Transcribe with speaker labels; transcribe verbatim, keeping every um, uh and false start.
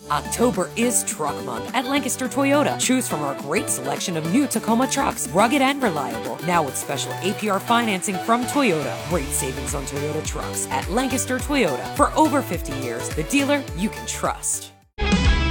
Speaker 1: October is Truck Month at Lancaster Toyota. Choose from our great selection of new Tacoma trucks, rugged and reliable. Now with special A P R financing from Toyota. Great savings on Toyota trucks at Lancaster Toyota. For over fifty years, the dealer you can trust.